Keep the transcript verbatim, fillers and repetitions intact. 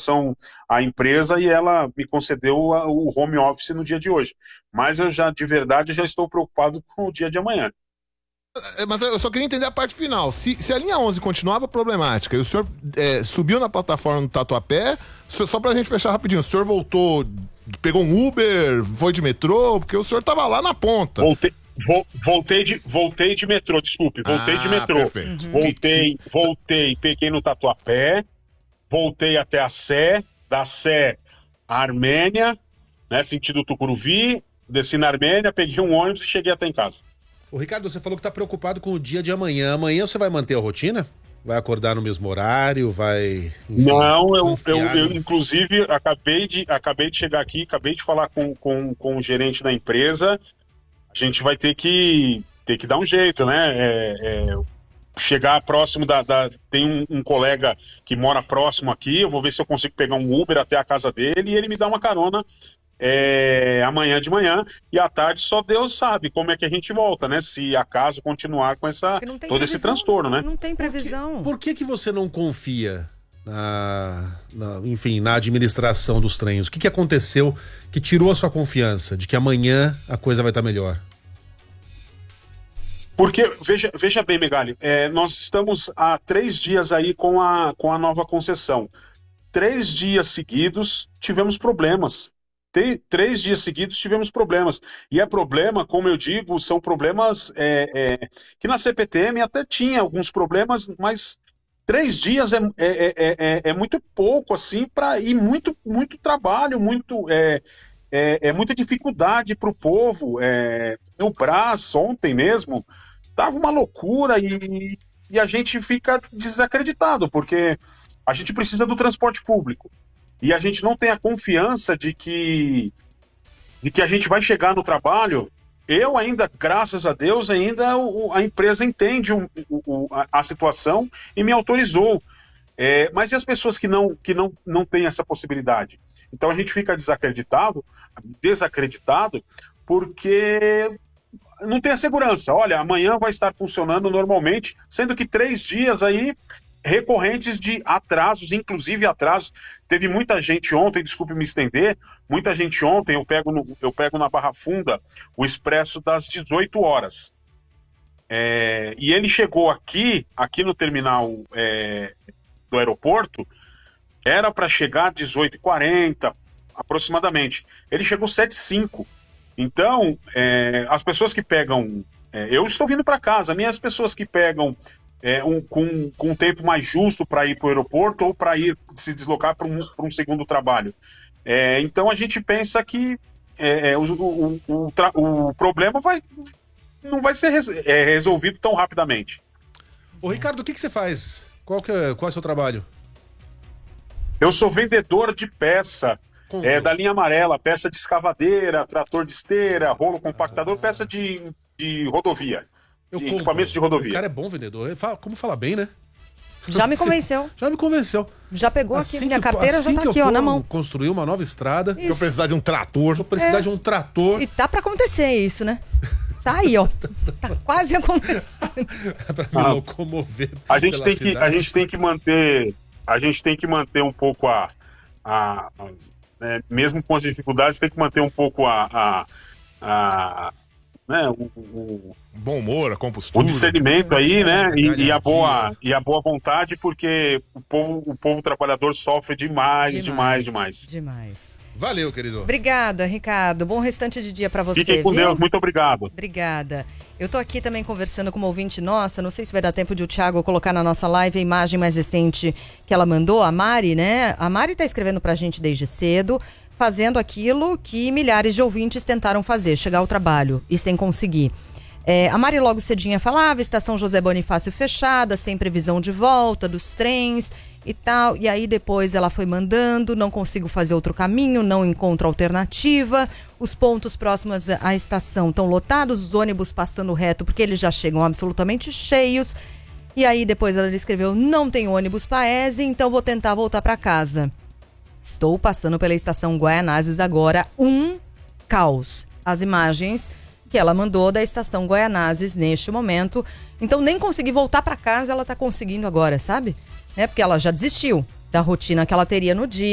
relação à empresa e ela me concedeu a, o home office no dia de hoje. Mas eu já, de verdade, já estou preocupado com o dia de amanhã. Mas eu só queria entender a parte final. Se, se a linha onze continuava problemática e o senhor é, subiu na plataforma do Tatuapé, só, só pra gente fechar rapidinho, o senhor voltou, pegou um Uber, foi de metrô, porque o senhor tava lá na ponta. Voltei, vo, voltei, de, voltei de metrô, desculpe, voltei ah, de metrô. Perfeito. Voltei, voltei, peguei no Tatuapé, voltei até a Sé, da Sé à Armênia, né, sentido Tucuruvi, desci na Armênia, peguei um ônibus e cheguei até em casa. Ô, Ricardo, você falou que tá preocupado com o dia de amanhã. Amanhã você vai manter a rotina? Vai acordar no mesmo horário? Vai... Enfim, não, eu, eu, eu inclusive acabei de, acabei de chegar aqui, acabei de falar com, com, com o gerente da empresa. A gente vai ter que, ter que dar um jeito, né? É, é, chegar próximo da... da tem um, um colega que mora próximo aqui, eu vou ver se eu consigo pegar um Uber até a casa dele e ele me dá uma carona É, amanhã de manhã, e à tarde só Deus sabe como é que a gente volta, né? Se acaso continuar com essa, todo previsão, esse transtorno, né? Não tem previsão. Por que, por que que você não confia na, na, enfim, na administração dos trens? O que que aconteceu que tirou a sua confiança de que amanhã a coisa vai estar melhor? Porque, veja, veja bem, Megali, é, nós estamos há três dias aí com a, com a nova concessão. Três dias seguidos tivemos problemas. Três dias seguidos tivemos problemas. E é problema, como eu digo, são problemas é, é, que na C P T M até tinha alguns problemas, mas três dias é, é, é, é muito pouco, assim, para ir muito, muito trabalho, muito, é, é, é muita dificuldade para o povo. É, no Brás, ontem mesmo, tava uma loucura e, e a gente fica desacreditado, porque a gente precisa do transporte público. E a gente não tem a confiança de que, de que a gente vai chegar no trabalho. Eu ainda, graças a Deus, ainda o, a empresa entende o, o, a, a situação e me autorizou. É, mas e as pessoas que, não, que não, não têm essa possibilidade? Então a gente fica desacreditado, desacreditado porque não tem a segurança. Olha, amanhã vai estar funcionando normalmente, sendo que três dias aí recorrentes de atrasos, inclusive atrasos. Teve muita gente ontem, desculpe me estender, muita gente ontem, eu pego, no, eu pego na Barra Funda o expresso das dezoito horas. É, e ele chegou aqui, aqui no terminal é, do aeroporto, era para chegar às dezoito e quarenta, aproximadamente. Ele chegou às sete e cinco. Então, é, as pessoas que pegam... É, eu estou vindo para casa, minhas pessoas que pegam É, um, com, com um tempo mais justo para ir para o aeroporto ou para ir se deslocar para um, um segundo trabalho. É, então a gente pensa que é, é, o, o, o, tra, o problema vai, não vai ser res, é, resolvido tão rapidamente. Ô Ricardo, o que, que você faz? Qual, que é, qual é o seu trabalho? Eu sou vendedor de peça é, da linha amarela, peça de escavadeira, trator de esteira, rolo compactador, ah. peça de, de rodovia. Eu de compro. equipamentos de rodovia. O cara é bom vendedor. Ele fala, como fala bem, né? Já me convenceu. Já me convenceu. Já pegou assim aqui, minha que, carteira assim já tá que aqui, eu ó, na mão. Construir uma nova estrada. Se eu precisar de um trator. Se eu precisar é. de um trator. E tá pra acontecer isso, né? Tá aí, ó. Tá quase acontecendo. É pra me ah, locomover. A gente, tem que, a gente tem que manter. A gente tem que manter um pouco a. a, a né, mesmo com as dificuldades, tem que manter um pouco a. a, a né, o, o bom humor, a compostura, o discernimento aí, né, e, e a boa e a boa vontade, porque o povo, o povo trabalhador sofre demais, demais, demais, demais. Demais. Valeu, querido. Obrigada, Ricardo. Bom restante de dia pra você. Fiquem com viu? Deus, muito obrigado. Obrigada. Eu tô aqui também conversando com uma ouvinte nossa, não sei se vai dar tempo de o Thiago colocar na nossa live a imagem mais recente que ela mandou, a Mari, né? A Mari tá escrevendo pra gente desde cedo, fazendo aquilo que milhares de ouvintes tentaram fazer, chegar ao trabalho e sem conseguir. É, a Mari logo cedinha falava, estação José Bonifácio fechada, sem previsão de volta dos trens e tal. E aí depois ela foi mandando, não consigo fazer outro caminho, não encontro alternativa. Os pontos próximos à estação estão lotados, os ônibus passando reto porque eles já chegam absolutamente cheios. E aí depois ela escreveu, não tem ônibus Paese, então vou tentar voltar para casa. Estou passando pela estação Guaianazes agora, um caos. As imagens que ela mandou da estação Guaianazes neste momento. Então nem consegui voltar para casa, ela tá conseguindo agora, sabe? Né? Porque ela já desistiu da rotina que ela teria no dia.